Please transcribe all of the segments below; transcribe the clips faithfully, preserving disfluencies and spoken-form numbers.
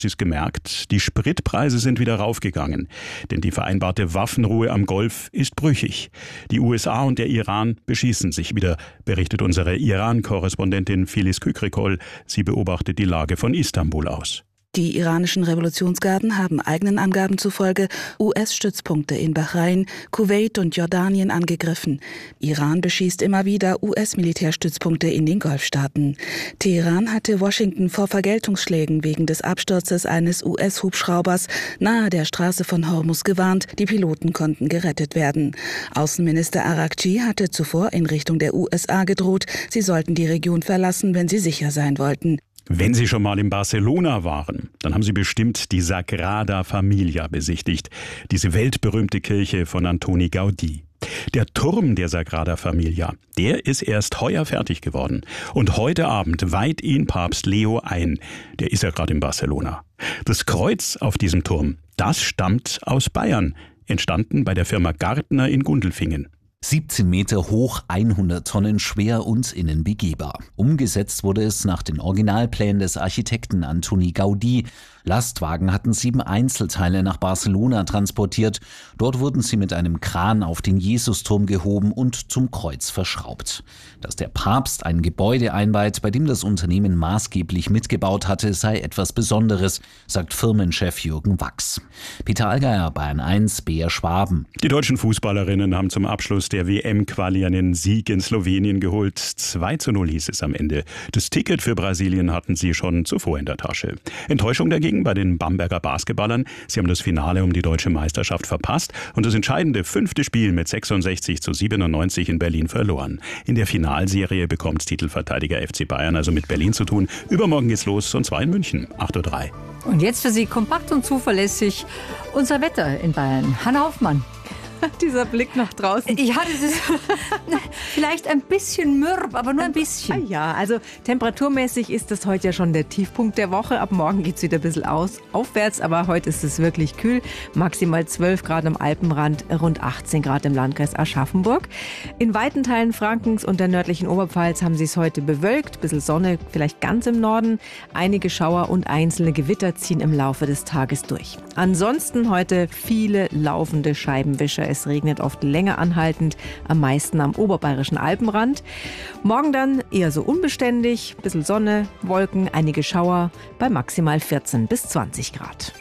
Sie es gemerkt, die Spritpreise sind wieder raufgegangen. Denn die vereinbarte Waffenruhe am Golf ist brüchig. Die U S A und der Iran beschießen sich wieder, berichtet unsere Iran-Korrespondentin Filiz Kükrikol. Sie beobachtet die Lage von Istanbul aus. Die iranischen Revolutionsgarden haben eigenen Angaben zufolge U S-Stützpunkte in Bahrain, Kuwait und Jordanien angegriffen. Iran beschießt immer wieder U S-Militärstützpunkte in den Golfstaaten. Teheran hatte Washington vor Vergeltungsschlägen wegen des Absturzes eines U S-Hubschraubers nahe der Straße von Hormuz gewarnt. Die Piloten konnten gerettet werden. Außenminister Araghchi hatte zuvor in Richtung der U S A gedroht, sie sollten die Region verlassen, wenn sie sicher sein wollten. Wenn Sie schon mal in Barcelona waren, dann haben Sie bestimmt die Sagrada Familia besichtigt, diese weltberühmte Kirche von Antoni Gaudí. Der Turm der Sagrada Familia, der ist erst heuer fertig geworden. Und heute Abend weiht ihn Papst Leo ein. Der ist ja gerade in Barcelona. Das Kreuz auf diesem Turm, das stammt aus Bayern, entstanden bei der Firma Gartner in Gundelfingen. siebzehn Meter hoch, hundert Tonnen schwer und innen begehbar. Umgesetzt wurde es nach den Originalplänen des Architekten Antoni Gaudí. Lastwagen hatten sieben Einzelteile nach Barcelona transportiert. Dort wurden sie mit einem Kran auf den Jesusturm gehoben und zum Kreuz verschraubt. Dass der Papst ein Gebäude einweiht, bei dem das Unternehmen maßgeblich mitgebaut hatte, sei etwas Besonderes, sagt Firmenchef Jürgen Wachs. Peter Allgeier, Bayern eins, B R Schwaben. Die deutschen Fußballerinnen haben zum Abschluss der W M-Quali einen Sieg in Slowenien geholt. zwei zu null hieß es am Ende. Das Ticket für Brasilien hatten sie schon zuvor in der Tasche. Enttäuschung dagegen bei den Bamberger Basketballern. Sie haben das Finale um die deutsche Meisterschaft verpasst und das entscheidende fünfte Spiel mit sechsundsechzig zu siebenundneunzig in Berlin verloren. In der Finalserie bekommt Titelverteidiger F C Bayern also mit Berlin zu tun. Übermorgen geht's los und zwar in München, acht Uhr drei. Und jetzt für Sie kompakt und zuverlässig unser Wetter in Bayern. Hanna Hoffmann. Dieser Blick nach draußen. Ja, das ist vielleicht ein bisschen mürb, aber nur ein bisschen. Ah ja, also temperaturmäßig ist das heute ja schon der Tiefpunkt der Woche. Ab morgen geht es wieder ein bisschen aus, aufwärts, aber heute ist es wirklich kühl. Maximal zwölf Grad am Alpenrand, rund achtzehn Grad im Landkreis Aschaffenburg. In weiten Teilen Frankens und der nördlichen Oberpfalz haben sie es heute bewölkt. Ein bisschen Sonne, vielleicht ganz im Norden. Einige Schauer und einzelne Gewitter ziehen im Laufe des Tages durch. Ansonsten heute viele laufende Scheibenwischer. Es regnet oft länger anhaltend, am meisten am oberbayerischen Alpenrand. Morgen dann eher so unbeständig, ein bisschen Sonne, Wolken, einige Schauer bei maximal vierzehn bis zwanzig Grad.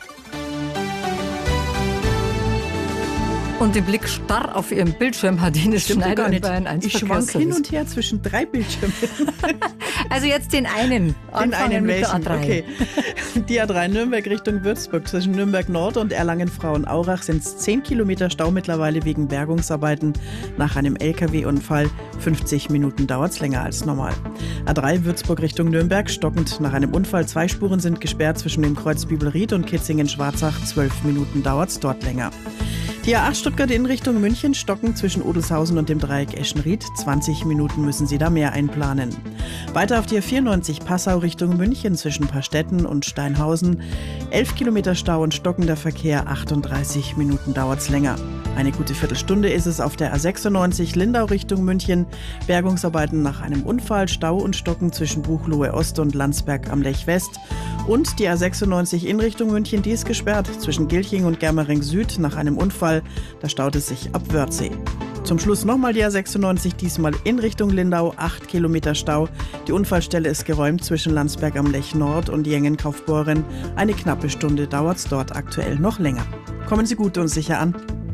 Und den Blick starr auf ihrem Bildschirm hat Ines Schneider in Bayern eins. Ich schwank hin und her zwischen drei Bildschirmen. Also jetzt den einen. Den einen mit welchen? der A drei. Okay. Die A drei Nürnberg Richtung Würzburg. Zwischen Nürnberg Nord und Erlangen-Frauenaurach sind es zehn Kilometer Stau mittlerweile wegen Bergungsarbeiten nach einem L K W-Unfall. fünfzig Minuten dauert es länger als normal. A drei Würzburg Richtung Nürnberg stockend nach einem Unfall. Zwei Spuren sind gesperrt zwischen dem Kreuz Bibelried und Kitzingen-Schwarzach. zwölf Minuten dauert es dort länger. Die A acht Stuttgart in Richtung München stocken zwischen Odelshausen und dem Dreieck Eschenried. zwanzig Minuten müssen Sie da mehr einplanen. Weiter auf die A vierundneunzig Passau Richtung München zwischen Paarstetten und Steinhausen. elf Kilometer Stau und stockender Verkehr, achtunddreißig Minuten dauert's länger. Eine gute Viertelstunde ist es auf der A sechsundneunzig Lindau Richtung München. Bergungsarbeiten nach einem Unfall, Stau und Stocken zwischen Buchloe Ost und Landsberg am Lech West. Und die A sechsundneunzig in Richtung München, die ist gesperrt zwischen Gilching und Germering Süd nach einem Unfall. Da staut es sich ab Wörthsee. Zum Schluss nochmal die A sechsundneunzig, diesmal in Richtung Lindau, acht Kilometer Stau. Die Unfallstelle ist geräumt zwischen Landsberg am Lech Nord und Jengen-Kaufbeuren. Eine knappe Stunde dauert es dort aktuell noch länger. Kommen Sie gut und sicher an.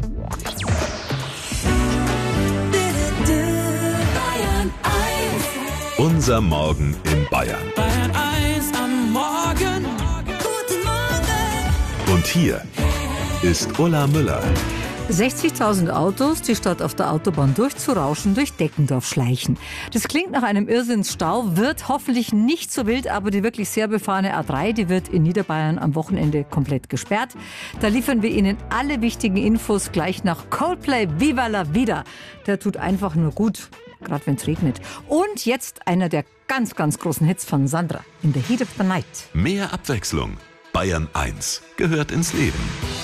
Unser Morgen in Bayern. Bayern eins am Morgen. Guten Morgen. Und hier ist Ulla Müller. sechzigtausend Autos, die statt auf der Autobahn durchzurauschen, durch Deckendorf schleichen. Das klingt nach einem Irrsinnsstau, wird hoffentlich nicht so wild, aber die wirklich sehr befahrene A drei, die wird in Niederbayern am Wochenende komplett gesperrt. Da liefern wir Ihnen alle wichtigen Infos gleich nach Coldplay Viva la Vida. Der tut einfach nur gut, gerade wenn es regnet. Und jetzt einer der ganz, ganz großen Hits von Sandra, In the Heat of the Night. Mehr Abwechslung. Bayern eins gehört ins Leben.